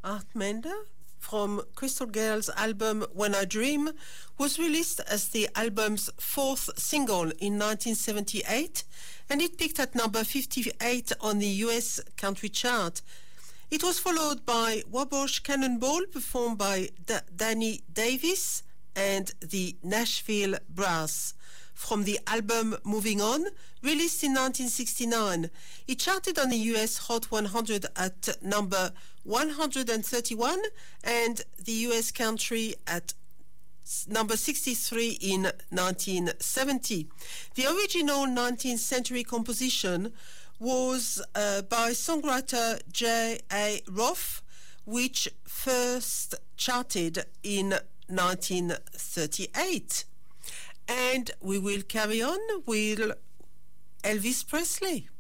Art Mender from Crystal Girls' album When I Dream was released as the album's fourth single in 1978, and it peaked at number 58 on the US country chart. It was followed by Wabash Cannonball, performed by Danny Davis and the Nashville Brass, from the album Moving On, released in 1969. It charted on the US Hot 100 at number 131 and the US country at number 63 in 1970. The original 19th century composition was by songwriter J.A. Roth, which first charted in 1938. And we will carry on with Elvis Presley.